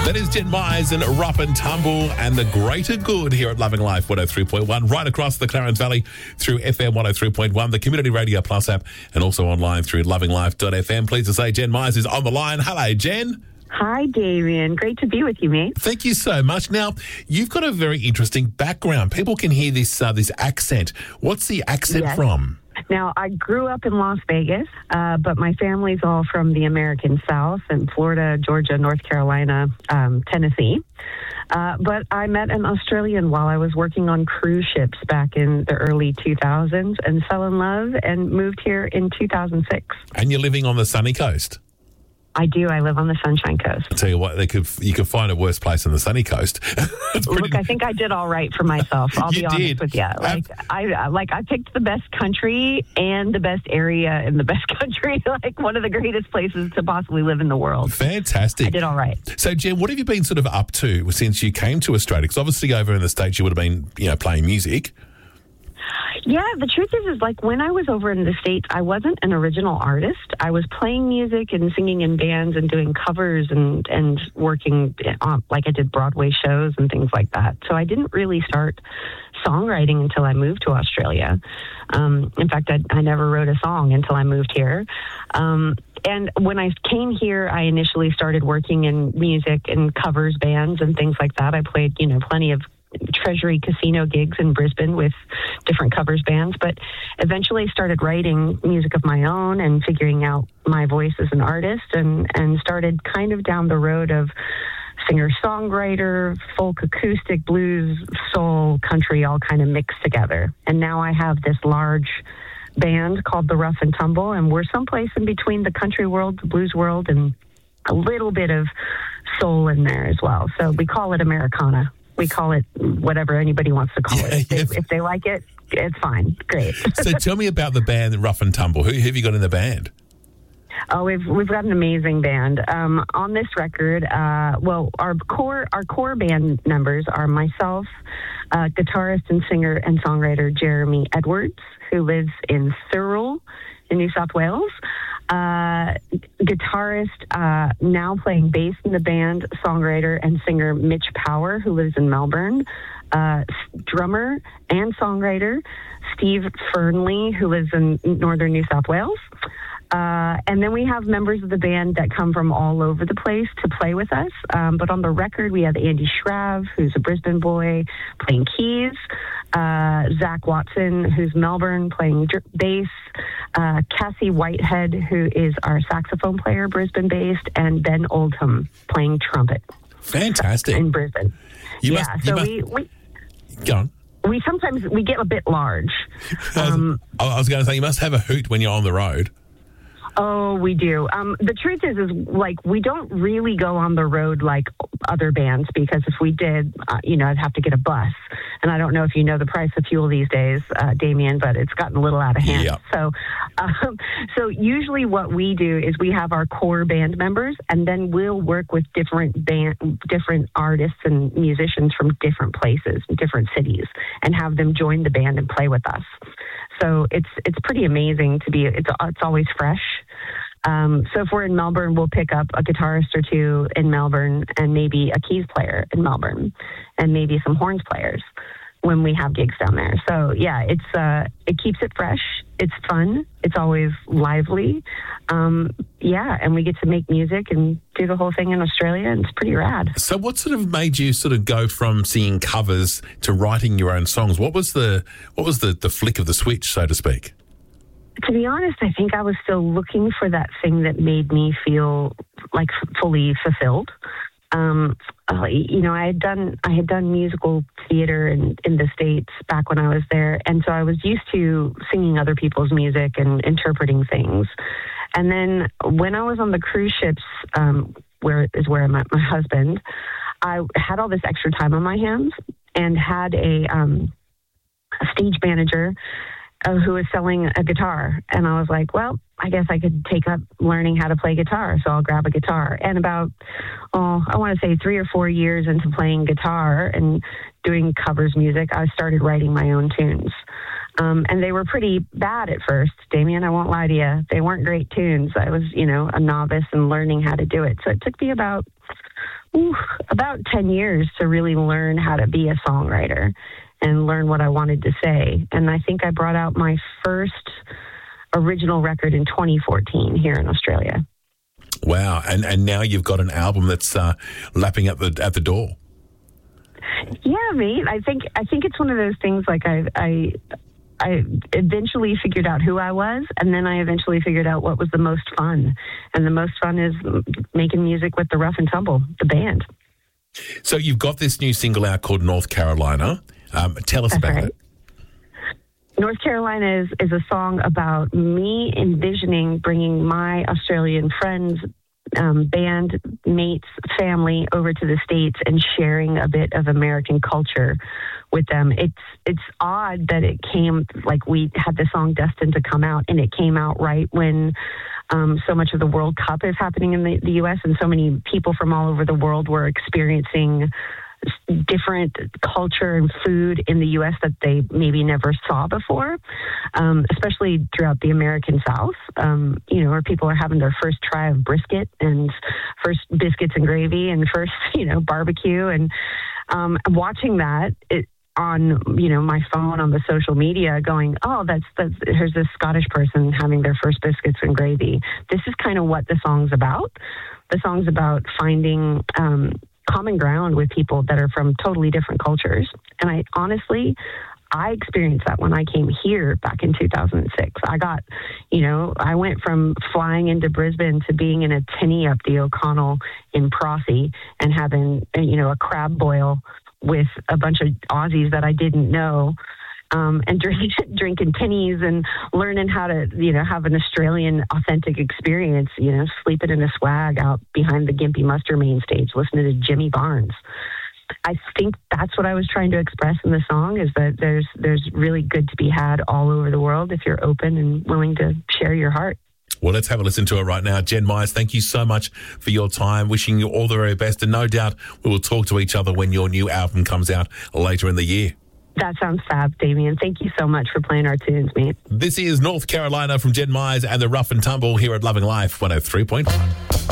That is Jen Myers and Rough and Tumble and the Greater Good here at Loving Life 103.1, right across the Clarence Valley through FM 103.1, the Community Radio Plus app, and also online through lovinglife.fm. Pleased to say Jen Myers is on the line. Hello, Jen. Hi, Damien. Great to be with you, mate. Thank you so much. Now, you've got a very interesting background. People can hear this accent. What's the accent from? Now, I grew up in Las Vegas, but my family's all from the American South in Florida, Georgia, North Carolina, Tennessee. But I met an Australian while I was working on cruise ships back in the early 2000s and fell in love and moved here in 2006. And you're living on the sunny coast? I do. I live on the Sunshine Coast. I'll tell you what, you could find a worse place than the sunny coast. Look, I think I did all right for myself. I'll be honest with you. I picked the best country and the best area in the best country, like one of the greatest places to possibly live in the world. Fantastic. I did all right. So, Jen, what have you been sort of up to since you came to Australia? Because obviously over in the States you would have been, playing music. Yeah, the truth is like when I was over in the States, I wasn't an original artist. I was playing music and singing in bands and doing covers and working like I did Broadway shows and things like that. So I didn't really start songwriting until I moved to Australia. In fact, I never wrote a song until I moved here. And when I came here, I initially started working in music and covers bands and things like that. I played, plenty of Treasury Casino gigs in Brisbane with different covers bands, but eventually started writing music of my own and figuring out my voice as an artist and started kind of down the road of singer-songwriter, folk, acoustic, blues, soul, country, all kind of mixed together. And now I have this large band called the Rough and Tumble, and we're someplace in between the country world, the blues world, and a little bit of soul in there as well. So we call it Americana. We call it whatever anybody wants to call it. If they like it, it's fine. Great. So tell me about the band Rough and Tumble. Who have you got in the band? Oh, we've got an amazing band. On this record, our core band members are myself, guitarist and singer and songwriter Jeremy Edwards, who lives in Thurrool in New South Wales. Guitarist, now playing bass in the band, songwriter and singer Mitch Power, who lives in Melbourne. Drummer and songwriter Steve Fernley, who lives in northern New South Wales. And then we have members of the band that come from all over the place to play with us. But on the record, we have Andy Schrav, who's a Brisbane boy, playing keys. Zach Watson, who's Melbourne, playing bass. Cassie Whitehead, who is our saxophone player, Brisbane-based. And Ben Oldham, playing trumpet. Fantastic. In Brisbane. We Go on. We sometimes get a bit large. I was going to say, you must have a hoot when you're on the road. Oh, we do. The truth is like we don't really go on the road like other bands because if we did, I'd have to get a bus. And I don't know if you know the price of fuel these days, Damien, but it's gotten a little out of hand. Yep. So usually what we do is we have our core band members and then we'll work with different artists and musicians from different places, different cities, and have them join the band and play with us. So it's pretty amazing to be. It's always fresh. So if we're in Melbourne, we'll pick up a guitarist or two in Melbourne, and maybe a keys player in Melbourne, and maybe some horns players when we have gigs down there. So yeah, it keeps it fresh. It's fun. It's always lively. And we get to make music and do the whole thing in Australia, and it's pretty rad. So what sort of made you sort of go from singing covers to writing your own songs? What was the flick of the switch, so to speak? To be honest, I think I was still looking for that thing that made me feel like fully fulfilled. I had done musical theater in the States back when I was there. And so I was used to singing other people's music and interpreting things. And then when I was on the cruise ships, where I met my husband, I had all this extra time on my hands and had a stage manager who was selling a guitar. And I was like, well, I guess I could take up learning how to play guitar. So I'll grab a guitar. And about, I want to say 3 or 4 years into playing guitar and doing covers music, I started writing my own tunes. And they were pretty bad at first, Damien, I won't lie to you. They weren't great tunes. I was, a novice and learning how to do it. So it took me about about 10 years to really learn how to be a songwriter and learn what I wanted to say. And I think I brought out my first original record in 2014 here in Australia. Wow. And now you've got an album that's lapping at the door. Yeah, mate. I think it's one of those things like I eventually figured out who I was, and then I eventually figured out what was the most fun. And the most fun is making music with the Rough and Tumble, the band. So you've got this new single out called North Carolina. Tell us about it. North Carolina is a song about me envisioning bringing my Australian friends, band mates, family over to the States and sharing a bit of American culture with them. It's odd that it came, like we had the song destined to come out, and it came out right when so much of the World Cup is happening in the U.S. and so many people from all over the world were experiencing different culture and food in the U.S. that they maybe never saw before, especially throughout the American South, where people are having their first try of brisket and first biscuits and gravy and first, barbecue. And watching that on, my phone, on the social media going, oh, that's here's this Scottish person having their first biscuits and gravy. This is kind of what the song's about. The song's about finding common ground with people that are from totally different cultures. And I experienced that when I came here back in 2006. I went from flying into Brisbane to being in a tinny up the O'Connell in Prossie and having, a crab boil with a bunch of Aussies that I didn't know, and drinking tinnies and learning how to, have an Australian authentic experience, sleeping in a swag out behind the Gympie Muster main stage, listening to Jimmy Barnes. I think that's what I was trying to express in the song, is that there's really good to be had all over the world if you're open and willing to share your heart. Well, let's have a listen to it right now. Jen Myers, thank you so much for your time. Wishing you all the very best. And no doubt we will talk to each other when your new album comes out later in the year. That sounds fab, Damien. Thank you so much for playing our tunes, mate. This is North Carolina from Jen Myers and the Rough and Tumble here at Loving Life 103.1.